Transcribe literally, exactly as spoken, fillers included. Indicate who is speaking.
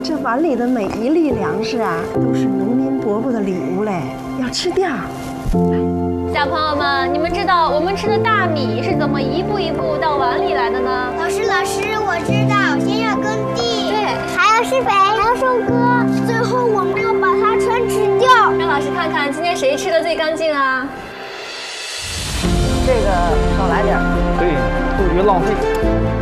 Speaker 1: 这碗里的每一粒粮食啊，都是农民伯伯的礼物嘞，要吃掉。
Speaker 2: 小朋友们，你们知道我们吃的大米是怎么一步一步到碗里来的呢？
Speaker 3: 老师，老师，我知道，先要耕地，
Speaker 2: 对，
Speaker 3: 还要施肥，还要收割，最后我们要把它全吃掉。
Speaker 2: 让老师看看今天谁吃的最干净啊？
Speaker 1: 这个少来点儿，
Speaker 4: 对，杜绝浪费。